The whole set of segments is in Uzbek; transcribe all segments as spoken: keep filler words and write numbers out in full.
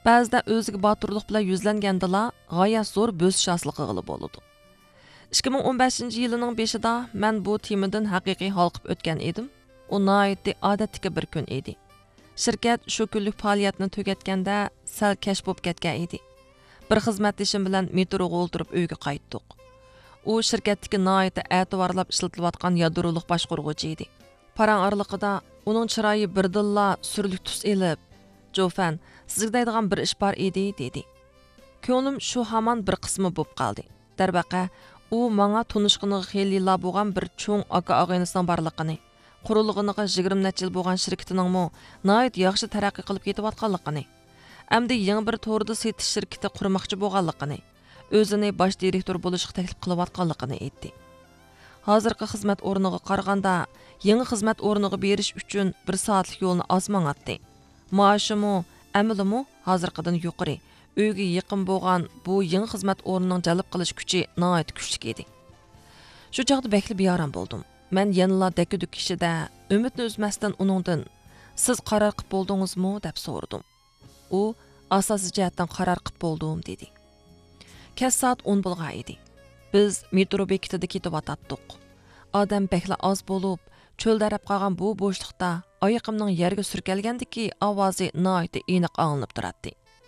Ba'zida o'ziga boturlik bilan yuzlangandila g'oyat zo'r bo'sish hosil qilg'ili bo'ladi. ikki ming o'n beshinchi yilining beshida men bu temadan haqiqiy halqib o'tgan edim. U noyatda odatdagi bir kun edi. Shirkat shu kunlik faoliyatini tugatganda sal kash bo'lib ketgan edi. Bir xizmatdoshim bilan metroga o'ltirib uyga qaytdik. U shirkatdagi noyatda e'tiborlab ishlatilayotgan yadroliq boshqaruvchi edi. Parang oraliqida uning chiroyi birdilla surlik tus elib, "Jofan, sizga deydigan bir ish bor edi" dedi. Ko'nglim shu hamon bir qismi bo'lib qoldi. Darvaqa u menga tunishqiniga xeylilar bo'lgan bir cho'ng aka-og'aynisining borligini, qurilganiga yigirma necha yil bo'lgan shirkatining mo noyat yaxshi taraqqiy qilib ketayotganligini, hamda yangi bir to'rda setish shirkati qurmoqchi bo'lganligini, o'zini bosh direktor bo'lishga taklif qilayotganligini aytdi. Hozirgi xizmat o'rniga qaraganda yangi xizmat o'rniga berish uchun bir soatlik yo'lni osmon atdi. Maoshimi, amilimi hozirgidan yuqori. Uyga yaqin bo'lgan bu yangi xizmat o'rnining jalb qilish kuchi nihoyat kuchli edi. Shu chaqda bekli beyaram bo'ldim. Men yanıla dakuduk kishida umidni uzmasdan uningdan "Siz qaror qilib bo'ldingizmi?" deb so'radim. U asosiy jihatdan qaror qilib bo'ldim dedi. Kech soat o'n bo'lgan edi. Biz metro bekitida ketib o'tatdik. Odam bekla oz bo'lib, cho'lda arab qolgan bu bo'shliqda oyoqimning yerga surkalgandiki ovozi nihoyat aniq anglanib turardi.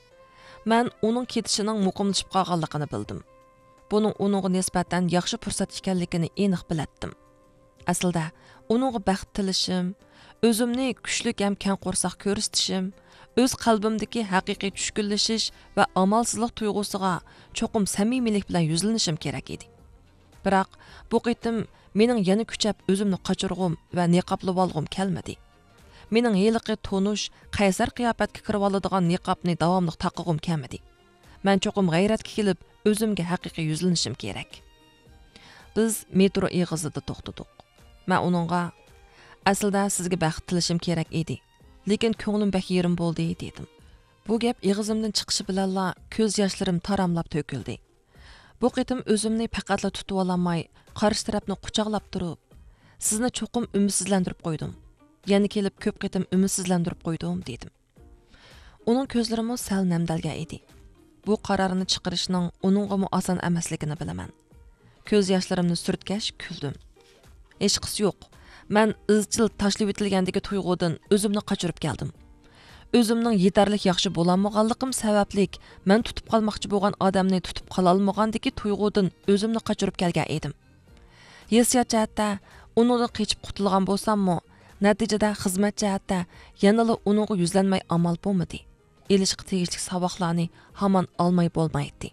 Men uning ketishining muqimlashib qolganligini bildim. Buning uningga nisbatan yaxshi fursat ekanligini aniq bilatdim. Aslida uningga baxt tilashim, o'zimni kuchli ham kang qo'rsoq ko'rsatishim, o'z qalbimdagi haqiqiy tushkunlashish va amalsizlik tuyg'usiga cho'qim samimiylik bilan yuzlanishim kerak edi. Biroq bu qitim mening yana kuchab o'zimni qochirg'um va niqoblab olg'um kelmadi. Mening heliqi tonush, qaysar qiyofatga kirib oladigan niqobni davomli taqig'um kelmadi. Men cho'qim g'ayratga kelib, o'zimga haqiqiy yuzlanishim kerak. Biz metro eg'izida to'xtadik. Men uningga aslida sizga baxt tilashim kerak edi, lekin ko'nglim bak yerim bo'ldi dedim. Bu gap eg'izimdan chiqishi bilanla ko'z yoshlarim taramlab to'kildi. Bu qitim o'zimni faqatla tutib olmay, qarshi tarafni quchoqlab turib, sizni cho'qim umidsizlantirib qo'ydim. Yana kelib ko'p qitim umidsizlantirib qo'ydim dedim. Uning ko'zlarimi sal namdalgan edi. Bu qarorni chiqarishning uningga oson emasligini bilaman. Ko'z yoshlarimni surtgach kuldim. Hech qis yo'q. Men izchil tashlab etilgandagi tuyg'udan o'zimni qochirib keldim. O'zimning yetarlik yaxshi bo'lolmaganligim sabablik men tutib qolmoqchi bo'lgan odamni tutib qola olmagandagi tuyg'udan o'zimni qochirib kelgan edim. Hissiyot jihatda uningdan qochib qutulgan bo'lsam-mu, natijada xizmat jihatda yanada uningga yuzlanmay amal bo'lmadi. Elishqi tegishli saboqlarni hamon olmay bo'lmaydi.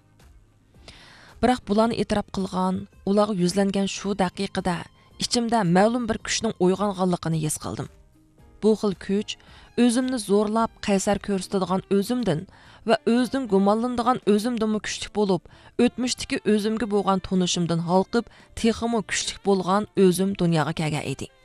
Biroq bularni e'tirof qilgan, ularga yuzlangan shu daqiqada ichimda ma'lum bir kuchning uyg'onganligini his qildim. Bu xil kuch o'zimni zo'rlab qaysar ko'rsatadigan o'zimdan va o'zim gumonlanadigan o'zimdan kuchli bo'lib, o'tmishdagi o'zimga bo'lgan tunishimdan halqib, texmo kuchli bo'lgan o'zim dunyoga kelgan edi.